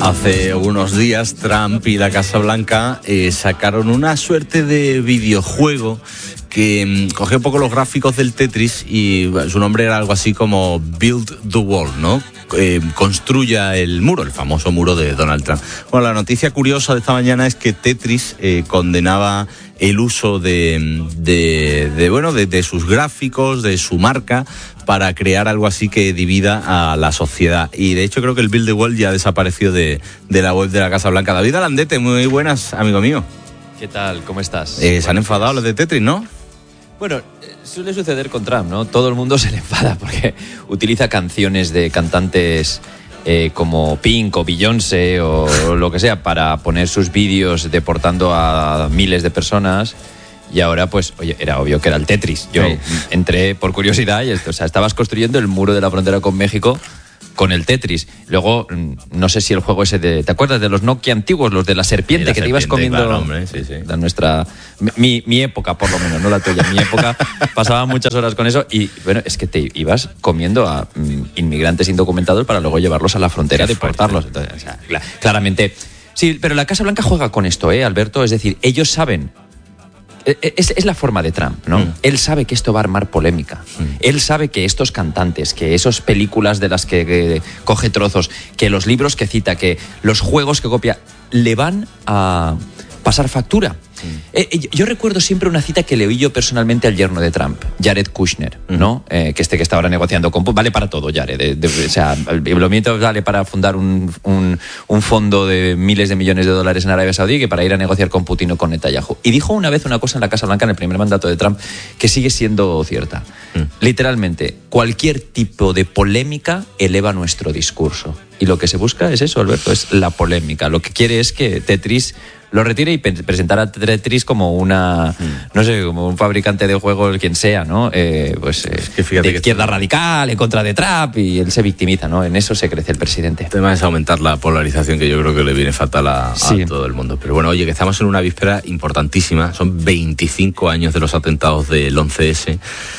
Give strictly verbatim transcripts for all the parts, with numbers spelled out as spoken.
Hace unos días Trump y la Casa Blanca eh, sacaron una suerte de videojuego que mmm, cogió un poco los gráficos del Tetris y bueno, su nombre era algo así como Build the Wall, ¿no? Eh, construya el muro, el famoso muro de Donald Trump. Bueno, la noticia curiosa de esta mañana es que Tetris eh, condenaba el uso de, de, de bueno, de, de sus gráficos, de su marca, para crear algo así que divida a la sociedad. Y de hecho creo que el Build the Wall ya desapareció de, de la web de la Casa Blanca. David Alandete, muy buenas, amigo mío. ¿Qué tal? ¿Cómo estás? Eh, se han enfadado los de Tetris, ¿no? Bueno, suele suceder con Trump, ¿no? Todo el mundo se le enfada porque utiliza canciones de cantantes eh, como Pink o Beyoncé o lo que sea para poner sus vídeos deportando a miles de personas. Y ahora, pues, oye, era obvio que era el Tetris. Yo sí. entré por curiosidad y esto, o sea, estabas construyendo el muro de la frontera con México con el Tetris. Luego, no sé si el juego ese de... ¿Te acuerdas de los Nokia antiguos? Los de la serpiente, la que serpiente, te ibas comiendo... Claro, hombre, sí, sí. La nuestra... Mi, mi época, por lo menos, no la tuya. Mi época pasaba muchas horas con eso y, bueno, es que te ibas comiendo a mm, inmigrantes indocumentados para luego llevarlos a la frontera, deportarlos. Entonces, o sea, cl- claramente... Sí, pero la Casa Blanca juega con esto, ¿eh, Alberto? Es decir, ellos saben... Es, es la forma de Trump, ¿no? Mm. Él sabe que esto va a armar polémica. Mm. Él sabe que estos cantantes, que esas películas de las que, que coge trozos, que los libros que cita, que los juegos que copia, le van a pasar factura. Mm. Eh, yo recuerdo siempre una cita que le oí yo personalmente al yerno de Trump, Jared Kushner, ¿no? Mm. Eh, que este que está ahora negociando con... Vale para todo, Jared. De, de, o sea, el movimiento vale para fundar un, un, un fondo de miles de millones de dólares en Arabia Saudí que para ir a negociar con Putin o con Netanyahu. Y dijo una vez una cosa en la Casa Blanca en el primer mandato de Trump que sigue siendo cierta. Mm. Literalmente, cualquier tipo de polémica eleva nuestro discurso. Y lo que se busca es eso, Alberto, es la polémica. Lo que quiere es que Tetris lo retire y presentar a Tetris como una, mm. no sé, como un fabricante de juegos, quien sea, ¿no? Eh, pues eh, es que de izquierda radical, en contra de Trump, y él se victimiza, ¿no? En eso se crece el presidente. El tema es aumentar la polarización, que yo creo que le viene fatal a, a sí. todo el mundo. Pero bueno, oye, que estamos en una víspera importantísima, son veinticinco años de los atentados del once ese.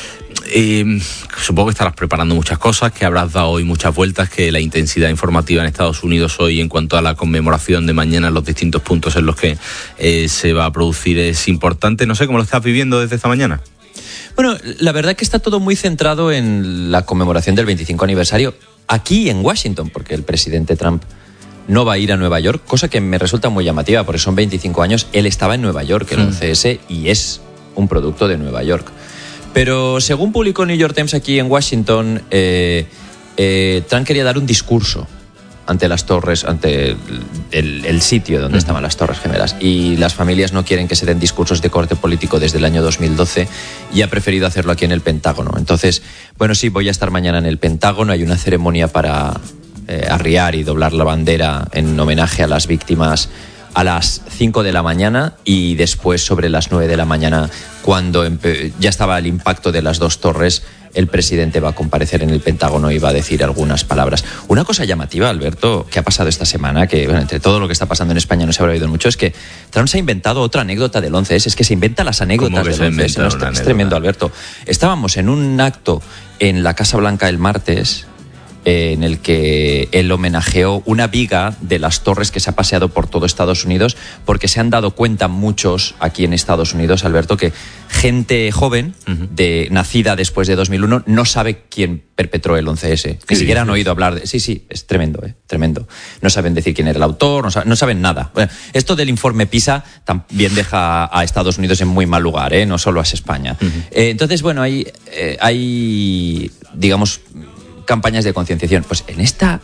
Eh, supongo que estarás preparando muchas cosas, que habrás dado hoy muchas vueltas, que la intensidad informativa en Estados Unidos hoy en cuanto a la conmemoración de mañana en los distintos puntos en los que eh, se va a producir es importante. No sé cómo lo estás viviendo desde esta mañana. Bueno, la verdad es que está todo muy centrado en la conmemoración del veinticinco aniversario aquí en Washington, porque el presidente Trump no va a ir a Nueva York, cosa que me resulta muy llamativa, porque son veinticinco años. Él estaba en Nueva York, el once ese, y es un producto de Nueva York. Pero según publicó New York Times aquí en Washington, eh, eh, Trump quería dar un discurso ante las torres, ante el, el, el sitio donde uh-huh. estaban las Torres Gemelas. Y las familias no quieren que se den discursos de corte político desde el año dos mil doce y ha preferido hacerlo aquí en el Pentágono. Entonces, bueno, sí, voy a estar mañana en el Pentágono. Hay una ceremonia para eh, arriar y doblar la bandera en homenaje a las víctimas a las cinco de la mañana y después sobre las nueve de la mañana, cuando empe- ya estaba el impacto de las dos torres, el presidente va a comparecer en el Pentágono y va a decir algunas palabras. Una cosa llamativa, Alberto, que ha pasado esta semana, que bueno, entre todo lo que está pasando en España no se habrá oído mucho, es que Trump se ha inventado otra anécdota del once ese. Es que se inventa las anécdotas del once ese. No, es tremendo, Alberto. Estábamos en un acto en la Casa Blanca el martes, en el que él homenajeó una viga de las torres que se ha paseado por todo Estados Unidos, porque se han dado cuenta muchos aquí en Estados Unidos, Alberto, que gente joven, uh-huh. de, nacida después de dos mil uno, no sabe quién perpetró el once ese. Ni siquiera han oído hablar de... Sí, sí, es tremendo, ¿eh? Tremendo. No saben decir quién era el autor, no saben, no saben nada. Bueno, esto del informe PISA también deja a Estados Unidos en muy mal lugar, ¿eh? No solo a España. Uh-huh. Eh, entonces, bueno, hay, eh, hay, digamos, campañas de concienciación. Pues en esta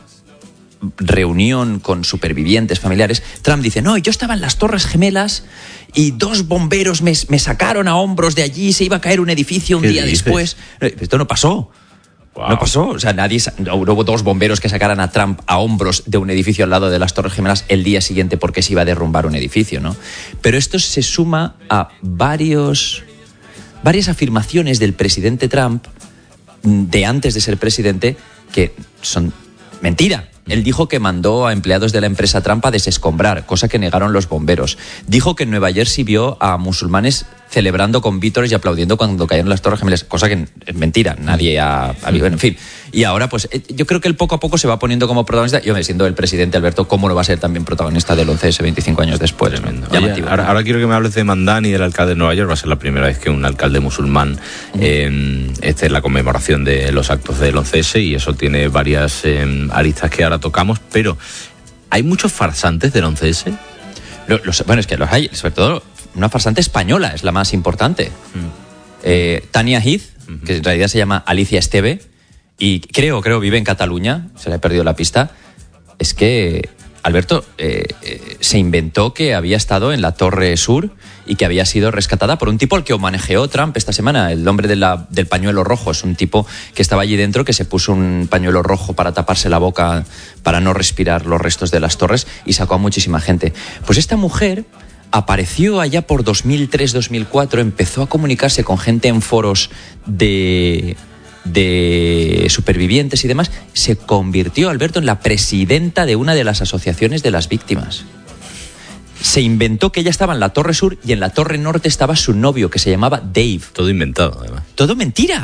reunión con supervivientes familiares, Trump dice, no, yo estaba en las Torres Gemelas y dos bomberos me, me sacaron a hombros de allí, se iba a caer un edificio un día dices? después. Esto no pasó. Wow. No pasó. O sea, nadie, no hubo dos bomberos que sacaran a Trump a hombros de un edificio al lado de las Torres Gemelas el día siguiente porque se iba a derrumbar un edificio, ¿no? Pero esto se suma a varios, varias afirmaciones del presidente Trump de antes de ser presidente que son mentira. Él dijo que mandó a empleados de la empresa Trump a desescombrar, cosa que negaron los bomberos. Dijo que en Nueva Jersey vio a musulmanes celebrando con vítores y aplaudiendo cuando cayeron las Torres Gemelas, cosa que es mentira, nadie ha... ha bueno, en fin. Y ahora, pues, yo creo que él poco a poco se va poniendo como protagonista. Yo me siendo el presidente, Alberto, ¿cómo no va a ser también protagonista del once ese veinticinco años después? ¿No? Oye, ahora, ahora quiero que me hables de Mandani y del alcalde de Nueva York. Va a ser la primera vez que un alcalde musulmán uh-huh. eh, esté en la conmemoración de los actos del once ese, y eso tiene varias eh, aristas que ahora tocamos, pero ¿hay muchos farsantes del once ese? Los, los, bueno, es que los hay, sobre todo una farsante española es la más importante. Uh-huh. eh, Tania Heath, uh-huh. que en realidad se llama Alicia Esteve, y creo, creo vive en Cataluña, se le ha perdido la pista. Es que Alberto eh, eh, se inventó que había estado en la Torre Sur y que había sido rescatada por un tipo al que homenajeó Trump esta semana, el hombre de la, del pañuelo rojo. Es un tipo que estaba allí dentro, que se puso un pañuelo rojo para taparse la boca, para no respirar los restos de las torres, y sacó a muchísima gente. Pues esta mujer apareció allá por dos mil tres dos mil cuatro, empezó a comunicarse con gente en foros de... de supervivientes y demás, se convirtió, Alberto, en la presidenta de una de las asociaciones de las víctimas. Se inventó que ella estaba en la Torre Sur y en la Torre Norte estaba su novio, que se llamaba Dave. Todo inventado, además. Todo mentira.